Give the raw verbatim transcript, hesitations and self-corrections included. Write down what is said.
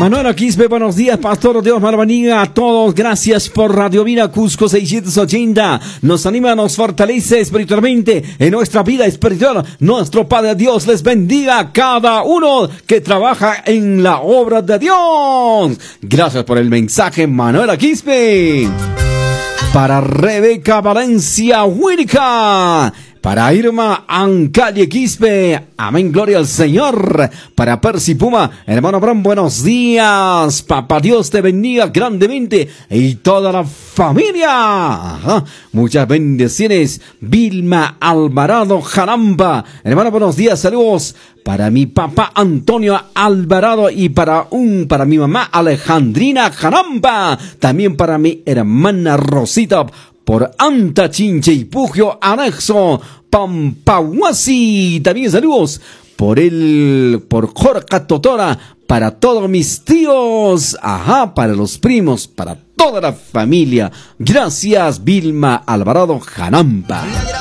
Manuela Quispe, buenos días, pastor. Dios bendiga a todos. Gracias por Radio Vida Cusco seiscientos ochenta. Nos anima, nos fortalece espiritualmente en nuestra vida espiritual. Nuestro Padre Dios les bendiga a cada uno que trabaja en la obra de Dios. Gracias por el mensaje, Manuela Quispe. Para Rebeca Valencia Huirica. Para Irma Ancalle Quispe, amén, gloria al Señor. Para Percy Puma, hermano Abraham, buenos días. Papá Dios te bendiga grandemente y toda la familia. Ajá. Muchas bendiciones. Vilma Alvarado Jaramba, hermano, buenos días, saludos. Para mi papá Antonio Alvarado y para un para mi mamá Alejandrina Jaramba. También para mi hermana Rosita. Por Anta Chinche y Pugio Anexo Pampahuasi. También saludos por el por Jorge Totora, para todos mis tíos, ajá, para los primos, para toda la familia. Gracias, Vilma Alvarado Janampa.